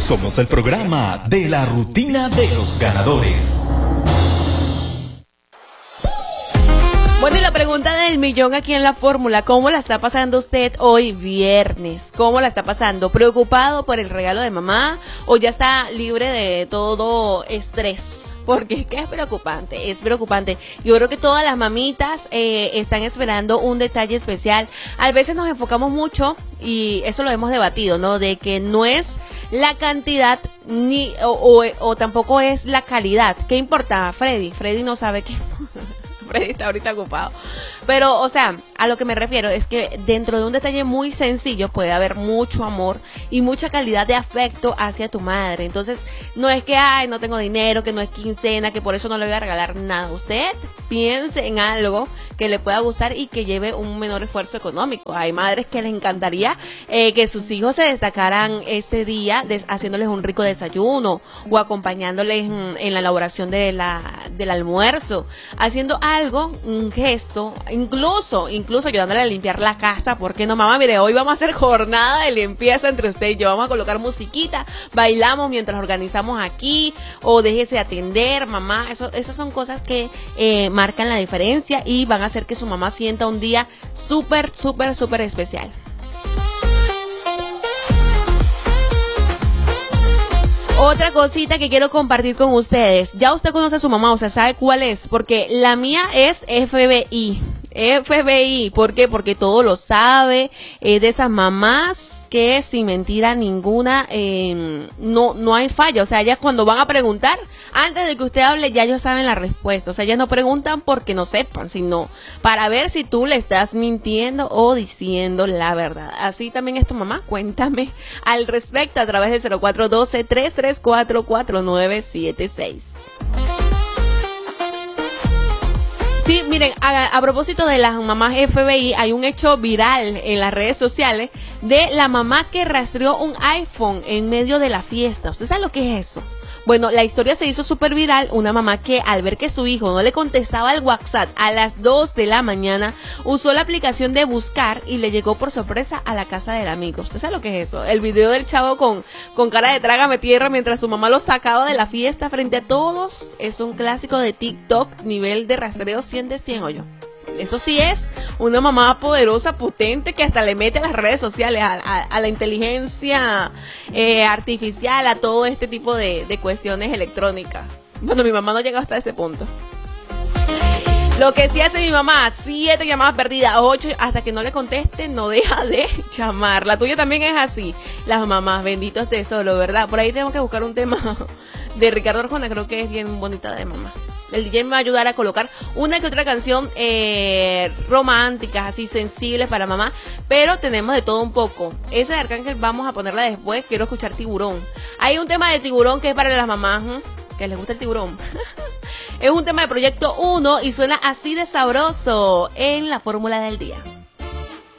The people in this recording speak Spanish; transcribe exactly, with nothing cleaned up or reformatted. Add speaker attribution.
Speaker 1: Somos el programa de la rutina de los ganadores.
Speaker 2: Bueno, y la pregunta del millón aquí en la fórmula, ¿cómo la está pasando usted hoy viernes? ¿Cómo la está pasando? ¿Preocupado por el regalo de mamá o ya está libre de todo estrés? Porque es que es preocupante, es preocupante. Yo creo que todas las mamitas eh, están esperando un detalle especial. A veces nos enfocamos mucho, y eso lo hemos debatido, ¿no? De que no es la cantidad ni o, o, o tampoco es la calidad. ¿Qué importa, Freddy? Freddy no sabe qué... Freddy está ahorita ocupado. Pero, o sea, a lo que me refiero es que dentro de un detalle muy sencillo puede haber mucho amor y mucha calidad de afecto hacia tu madre. Entonces, no es que, ay, no tengo dinero, que no es quincena, que por eso no le voy a regalar nada. Usted piense en algo que le pueda gustar y que lleve un menor esfuerzo económico. Hay madres que les encantaría eh, que sus hijos se destacaran ese día des- haciéndoles un rico desayuno o acompañándoles en, en la elaboración de la, del almuerzo, haciendo algo algo, un gesto, incluso, incluso ayudándole a limpiar la casa. ¿Por qué no, mamá? Mire, hoy vamos a hacer jornada de limpieza entre usted y yo, vamos a colocar musiquita, bailamos mientras organizamos aquí, o déjese atender, mamá. Eso, esas son cosas que eh, marcan la diferencia y van a hacer que su mamá sienta un día súper, súper, súper especial. Otra cosita que quiero compartir con ustedes. Ya usted conoce a su mamá, o sea, sabe cuál es, porque la mía es F B I. F B I, ¿por qué? Porque todo lo sabe, eh, de esas mamás que sin mentira ninguna, eh, no, no hay falla. O sea, ellas cuando van a preguntar, antes de que usted hable, ya ellos saben la respuesta. O sea, ellas no preguntan porque no sepan, sino para ver si tú le estás mintiendo o diciendo la verdad. Así también es tu mamá. Cuéntame al respecto a través de cero cuatro uno dos, tres tres cuatro, cuatro nueve siete seis. Sí, miren, a, a propósito de las mamás F B I, hay un hecho viral en las redes sociales de la mamá que rastreó un iPhone en medio de la fiesta. ¿Usted sabe lo que es eso? Bueno, la historia se hizo súper viral. Una mamá que al ver que su hijo no le contestaba el WhatsApp a las dos de la mañana, usó la aplicación de buscar y le llegó por sorpresa a la casa del amigo. ¿Usted sabe lo que es eso? El video del chavo con, con cara de trágame tierra mientras su mamá lo sacaba de la fiesta frente a todos. Es un clásico de TikTok, nivel de rastreo cien de cien, oye. Eso sí es una mamá poderosa, potente, que hasta le mete a las redes sociales, a, a, a la inteligencia eh, artificial, a todo este tipo de, de cuestiones electrónicas. Bueno, mi mamá no llega hasta ese punto. Lo que sí hace mi mamá, siete llamadas perdidas, ocho, hasta que no le conteste, no deja de llamar. La tuya también es así. Las mamás, benditos tesoros, ¿verdad? Por ahí tengo que buscar un tema de Ricardo Arjona, creo que es bien bonita de mamá. El D J me va a ayudar a colocar una que otra canción eh, románticas, así sensibles para mamá, pero tenemos de todo un poco. Esa de Arcángel vamos a ponerla después. Quiero escuchar Tiburón. Hay un tema de Tiburón que es para las mamás, ¿eh? Que les gusta el tiburón. Es un tema de Proyecto uno y suena así de sabroso en la fórmula del día.